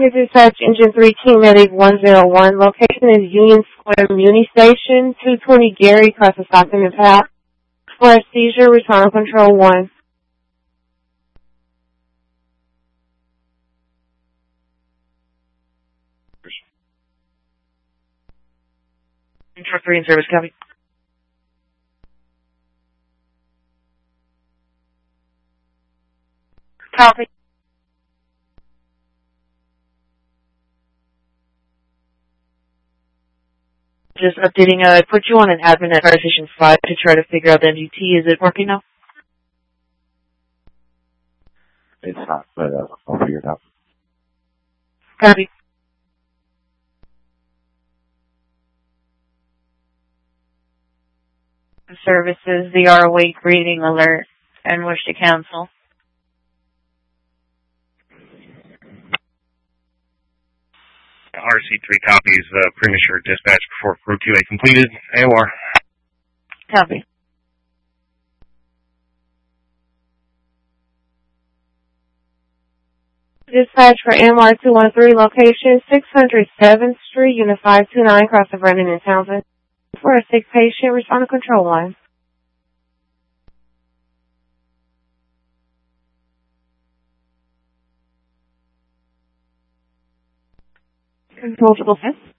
Dispatch Engine 3 King Medic 101. Location is Union Square Muni Station, 220 Gary, across the Stockton and Path. For a seizure, return on control 1. Truck 3 in service, copy. Copy. Just updating, I put you on an admin at Fire Station 5 to try to figure out the MUT. Is it working now? It's not, but I'll figure it out. Copy. Services, they are awake reading alert and wish to cancel. RC3 copies, premature dispatch before Crew 2A completed. AOR. Copy. Dispatch for MR213, location 607th Street, Unit 529, across the Brennan and Townsend. For a sick patient, respond to control line. Control 5.